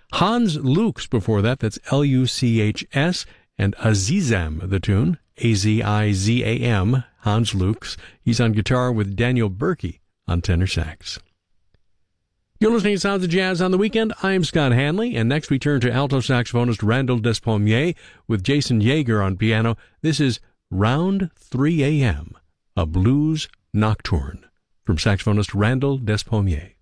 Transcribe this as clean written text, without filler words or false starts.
Hans Lukes before that, that's Luchs, and Azizam, the tune, Azizam, Hans Lukes. He's on guitar with Daniel Berkey on tenor sax. You're listening to Sounds of Jazz on the Weekend. I'm Scott Hanley, and next we turn to alto saxophonist Randall Despommier with Jason Yeager on piano. This is Round 3 a.m., a blues nocturne from saxophonist Randall Despommier.